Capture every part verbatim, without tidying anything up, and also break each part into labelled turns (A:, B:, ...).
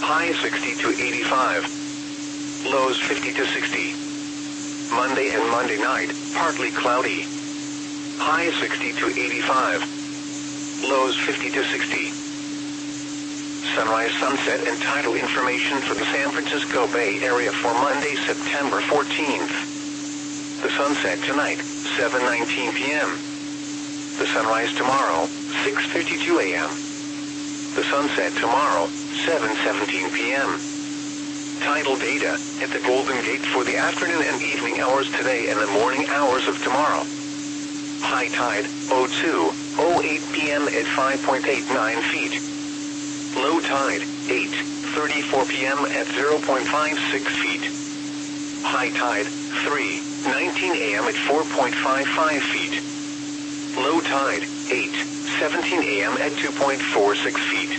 A: High sixty to eighty-five. Lows fifty to sixty. Monday and Monday night, partly cloudy. High sixty to eighty-five. Lows fifty to sixty. Sunrise, sunset, and tidal information for the San Francisco Bay Area for Monday, September fourteenth. The sunset tonight, seven nineteen p m The sunrise tomorrow, six fifty-two a m The sunset tomorrow, seven seventeen p m Tidal data at the Golden Gate for the afternoon and evening hours today and the morning hours of tomorrow. High tide, oh two oh eight p m at five point eight nine feet. Low tide, eight thirty-four p m at zero point five six feet. High tide, three nineteen a m at four point five five feet. Low tide, eight seventeen a m at two point four six feet.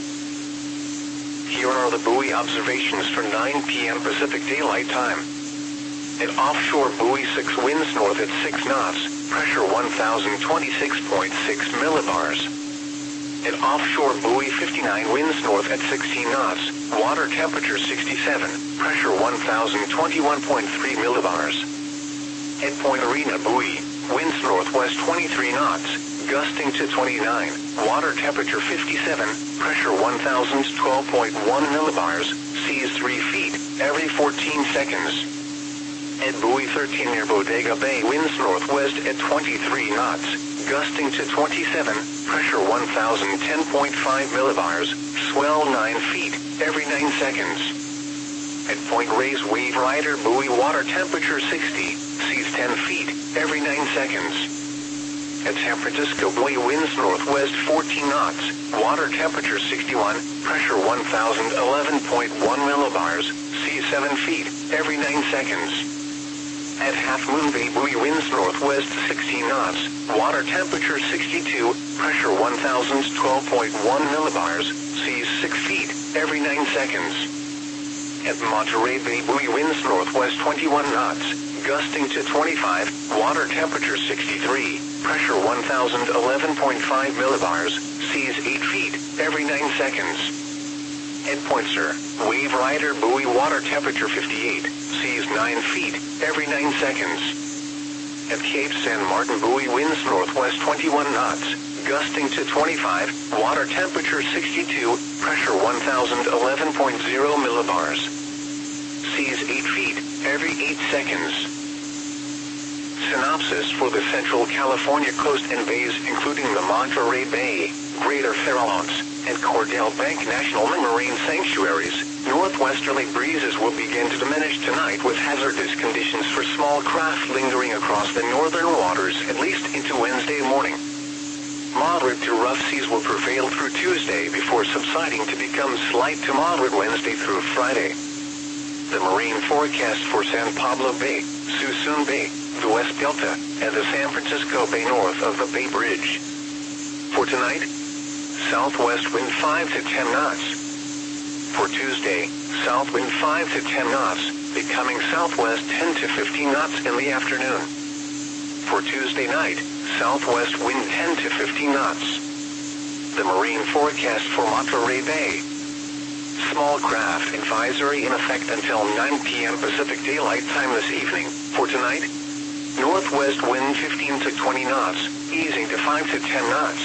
A: Here are the buoy observations for nine p m Pacific Daylight Time. At offshore buoy six, winds north at six knots, pressure one thousand twenty-six point six millibars. At offshore buoy fifty-nine, winds north at sixteen knots, water temperature sixty-seven, pressure one thousand twenty-one point three millibars. At Point Arena buoy, winds northwest twenty-three knots, gusting to twenty-nine, water temperature fifty-seven, pressure one thousand twelve point one millibars, seas three feet every fourteen seconds. At buoy thirteen near Bodega Bay, winds northwest at twenty-three knots, gusting to twenty-seven, pressure one thousand ten point five millibars, swell nine feet every nine seconds. At Point Reyes Wave Rider buoy, water temperature sixty, seas ten feet every nine seconds. At San Francisco buoy, winds northwest fourteen knots, water temperature sixty-one, pressure one thousand eleven point one millibars, seas seven feet every nine seconds. At Half Moon Bay buoy, winds northwest sixteen knots, water temperature sixty-two, pressure one thousand twelve point one millibars, seas six feet every nine seconds. At Monterey Bay buoy, winds northwest twenty-one knots, gusting to twenty-five, water temperature sixty-three, pressure one thousand eleven point five millibars, seas eight feet every nine seconds. At Point Sur, Wave Rider buoy, water temperature fifty-eight, seas nine feet every nine seconds. At Cape San Martin buoy, winds northwest twenty-one knots, gusting to twenty-five, water temperature sixty-two, pressure one thousand eleven point zero millibars. Seas eight feet every eight seconds. Synopsis for the Central California coast and bays, including the Monterey Bay, Greater Farallones, and Cordell Bank National Marine Sanctuaries. Northwesterly breezes will begin to diminish tonight, with hazardous conditions for small craft lingering across the northern waters at least into Wednesday morning. Moderate to rough seas will prevail through Tuesday before subsiding to become slight to moderate Wednesday through Friday. The marine forecast for San Pablo Bay, Suisun Bay, the West Delta, and the San Francisco Bay north of the Bay Bridge. For tonight, southwest wind five to ten knots. For Tuesday, south wind five to ten knots, becoming southwest ten to fifteen knots in the afternoon. For Tuesday night, southwest wind ten to fifteen knots. The marine forecast for Monterey Bay. Small craft advisory in effect until nine p m Pacific Daylight Time this evening. For tonight, northwest wind fifteen to twenty knots, easing to five to ten knots.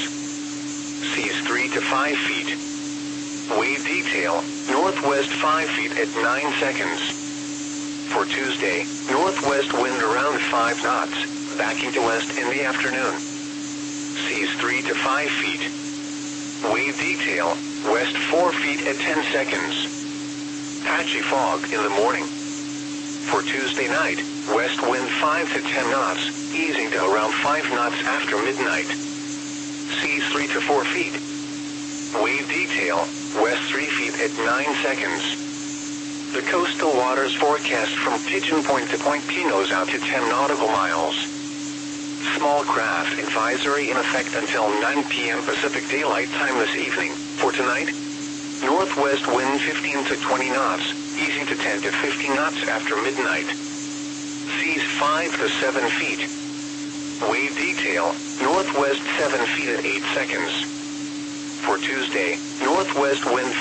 A: Seas three to five feet. Wave detail, northwest five feet at nine seconds. For Tuesday, northwest wind around five knots, backing to west in the afternoon. Seas three to five feet. Wave detail, west four feet at ten seconds. Patchy fog in the morning. For Tuesday night, west wind five to ten knots, easing to around five knots after midnight. Seas three to four feet. Wave detail, west three feet at nine seconds. The coastal waters forecast from Pigeon Point to Point Pinos out to ten nautical miles. Small craft advisory in effect until nine p m Pacific Daylight Time this evening. For tonight, northwest wind fifteen to twenty knots, easing to ten to fifteen knots after midnight. Seas five to seven feet. Wave detail, northwest seven feet at eight seconds. For Tuesday, northwest wind